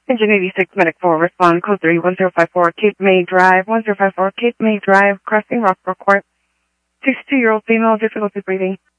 Engine 86, Medic 4, respond, code 3, 1054, Cape May Drive, 1054, Cape May Drive, crossing Rockbrook Court. 62-year-old female, difficulty breathing.